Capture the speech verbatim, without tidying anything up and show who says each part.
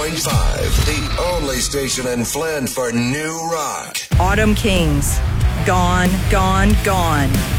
Speaker 1: point five, the only station in Flint for new rock.
Speaker 2: Autumn Kings. Gone, gone, gone.